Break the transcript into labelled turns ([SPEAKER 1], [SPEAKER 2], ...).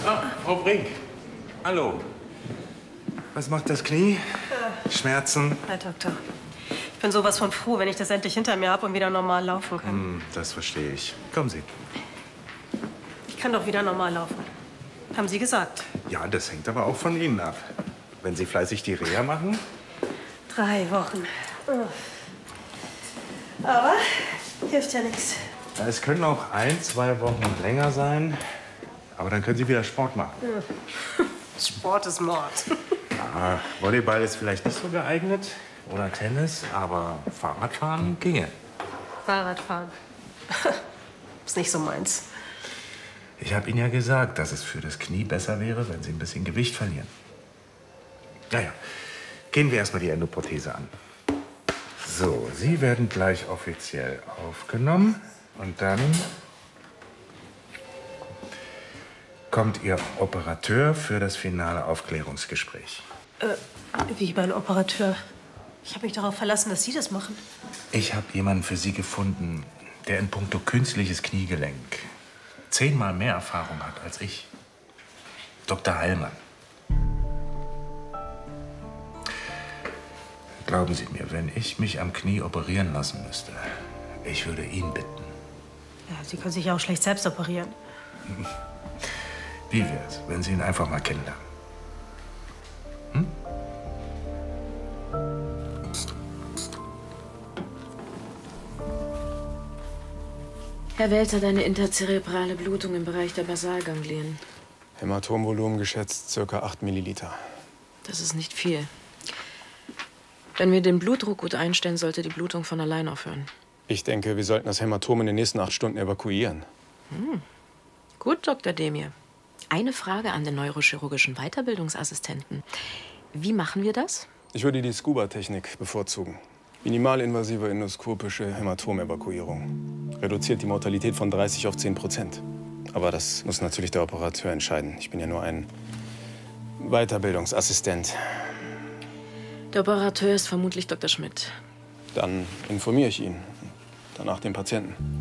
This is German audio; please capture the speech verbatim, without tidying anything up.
[SPEAKER 1] Ah, Frau Brink. Hallo. Was macht das Knie?
[SPEAKER 2] Äh.
[SPEAKER 1] Schmerzen?
[SPEAKER 2] Herr Doktor, ich bin sowas von froh, wenn ich das endlich hinter mir habe und wieder normal laufen kann.
[SPEAKER 1] Hm, das verstehe ich. Kommen Sie.
[SPEAKER 2] Ich kann doch wieder normal laufen. Haben Sie gesagt.
[SPEAKER 1] Ja, das hängt aber auch von Ihnen ab. Wenn Sie fleißig die Reha machen.
[SPEAKER 2] Drei Wochen. Aber hilft ja nichts.
[SPEAKER 1] Es können auch ein, zwei Wochen länger sein. Aber dann können Sie wieder Sport machen.
[SPEAKER 2] Sport ist Mord.
[SPEAKER 1] Ja, Volleyball ist vielleicht nicht so geeignet. Oder Tennis. Aber Fahrradfahren ginge.
[SPEAKER 2] Fahrradfahren. Ist nicht so meins.
[SPEAKER 1] Ich habe Ihnen ja gesagt, dass es für das Knie besser wäre, wenn Sie ein bisschen Gewicht verlieren. Naja, gehen wir erstmal die Endoprothese an. So, Sie werden gleich offiziell aufgenommen. Und dann kommt Ihr Operateur für das finale Aufklärungsgespräch.
[SPEAKER 2] Äh, wie mein Operateur? Ich habe mich darauf verlassen, dass Sie das machen.
[SPEAKER 1] Ich habe jemanden für Sie gefunden, der in puncto künstliches Kniegelenk zehnmal mehr Erfahrung hat als ich. Doktor Heilmann. Glauben Sie mir, wenn ich mich am Knie operieren lassen müsste, ich würde ihn bitten.
[SPEAKER 2] Ja, Sie können sich ja auch schlecht selbst operieren.
[SPEAKER 1] Wie wär's, wenn Sie ihn einfach mal kennenlernen? Hm?
[SPEAKER 3] Herr Welter, deine interzerebrale Blutung im Bereich der Basalganglien.
[SPEAKER 4] Hämatomvolumen geschätzt ca. acht Milliliter.
[SPEAKER 3] Das ist nicht viel. Wenn wir den Blutdruck gut einstellen, sollte die Blutung von allein aufhören.
[SPEAKER 4] Ich denke, wir sollten das Hämatom in den nächsten acht Stunden evakuieren.
[SPEAKER 3] Hm. Gut, Doktor Demir. Eine Frage an den neurochirurgischen Weiterbildungsassistenten. Wie machen wir das?
[SPEAKER 4] Ich würde die Scuba-Technik bevorzugen. Minimalinvasive endoskopische Hämatomevakuierung. Reduziert die Mortalität von dreißig auf zehn Prozent. Aber das muss natürlich der Operateur entscheiden. Ich bin ja nur ein Weiterbildungsassistent.
[SPEAKER 3] Der Operateur ist vermutlich Doktor Schmidt.
[SPEAKER 4] Dann informiere ich ihn. Danach den Patienten.